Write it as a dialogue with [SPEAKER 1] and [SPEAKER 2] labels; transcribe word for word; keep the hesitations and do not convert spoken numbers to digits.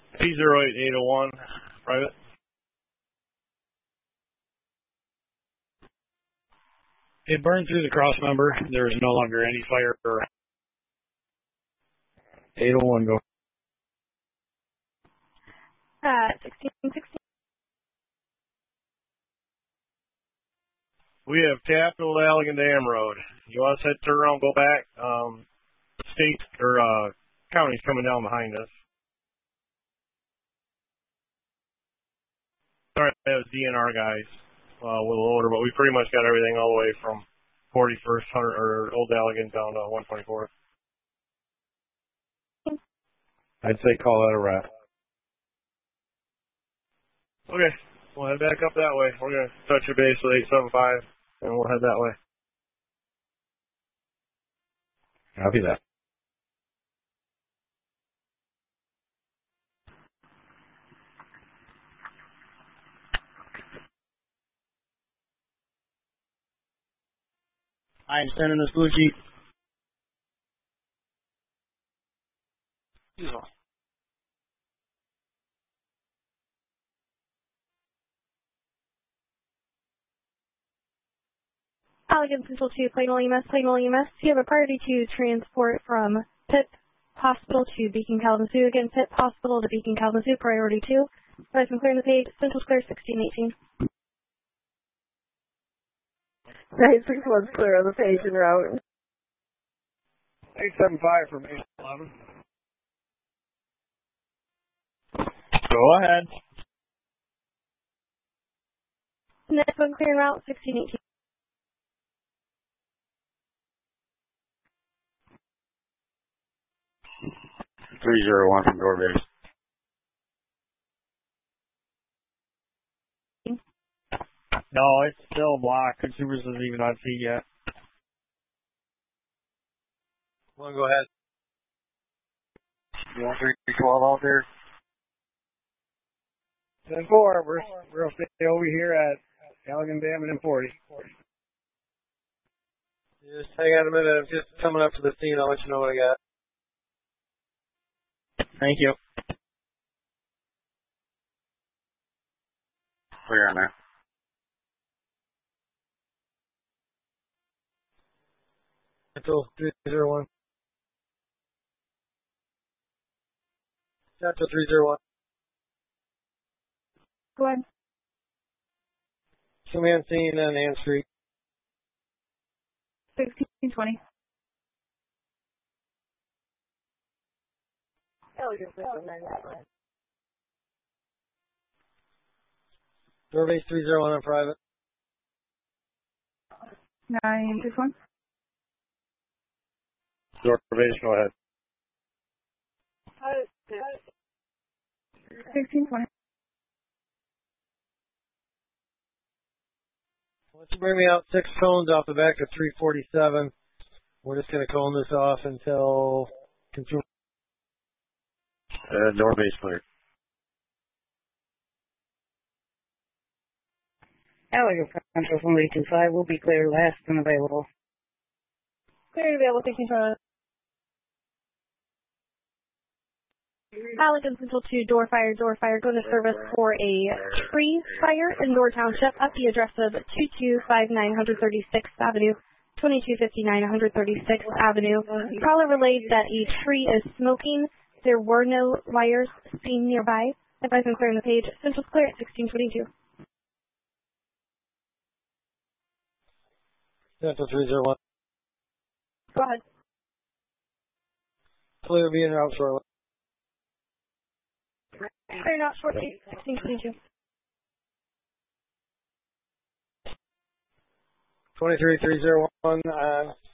[SPEAKER 1] P zero eight eight oh one, private.
[SPEAKER 2] It burned through the cross member. There is no longer any fire.
[SPEAKER 1] eight oh one, go.
[SPEAKER 3] Uh, sixteen sixteen.
[SPEAKER 1] We have tapped Old Allegan Dam Road. You want us to turn around, go back? Um, state or uh, county's coming down behind us. Sorry, that was D N R guys uh, with a loader, but we pretty much got everything all the way from forty-first hundred or Old Allegan down to one twenty-fourth. I'd say call that a wrap. Okay, we'll head back up that way. We're gonna touch your base with eight seven five, and we'll head that way. Copy that.
[SPEAKER 2] I am sending this blue Jeep. Diesel.
[SPEAKER 3] Allegan Central to Plainville E M S, Plainville E M S. You have a priority to transport from Pitt Hospital to Beacon, Kalamazoo. Again, Pitt Hospital to Beacon, Kalamazoo, priority two. Rise from clearing the page, Central Square sixteen eighteen.
[SPEAKER 4] nine six one's clear on the page en route.
[SPEAKER 1] eight seven five for base eleven. Go ahead.
[SPEAKER 3] Next one, clearing route sixteen eighteen.
[SPEAKER 2] three zero one from door base.
[SPEAKER 1] No, it's still blocked. Consumers isn't even on feed yet.
[SPEAKER 2] Want to go ahead? You want three twelve out there?
[SPEAKER 1] ten four, we're, we're going to stay over here at Allegan Dam and M forty.
[SPEAKER 2] Just hang on a minute. I'm just coming up to the scene. I'll let you know what I got.
[SPEAKER 1] Thank you.
[SPEAKER 2] Clear on there. Central three zero one. Central three zero one.
[SPEAKER 3] Go ahead.
[SPEAKER 2] Command scene on Ann Street.
[SPEAKER 3] sixteen twenty.
[SPEAKER 2] Door base three zero one on private.
[SPEAKER 3] nine six one.
[SPEAKER 1] Door base, go ahead.
[SPEAKER 3] sixteen twenty.
[SPEAKER 2] Why don't you bring me out six cones off the back of three forty-seven. We're just going to cone this off until consumer.
[SPEAKER 1] Uh, door base clear.
[SPEAKER 4] Allegan Central from eight two five will be clear last and available.
[SPEAKER 3] Clear available, sixteen twenty. Allegan Central to door fire, door fire, go to service for a tree fire in Door Township at the address of two two five nine one thirty-sixth Avenue, twenty-two fifty-nine one thirty-sixth Avenue. Caller relayed that a tree is smoking. There were no wires seen nearby. Advise on clearing the page. Central clear at sixteen twenty-two.
[SPEAKER 2] Central three zero one.
[SPEAKER 3] Go ahead.
[SPEAKER 2] Clear being out shortly.
[SPEAKER 3] Clear out shortly, sixteen twenty-two.
[SPEAKER 2] twenty-three three zero one, uh,